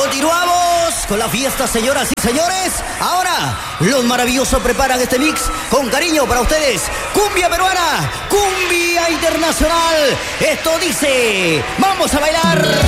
Continuamos con la fiesta, señoras y señores. Ahora, los maravillosos preparan este mix con cariño para ustedes. Cumbia peruana, cumbia internacional. Esto dice, vamos a bailar.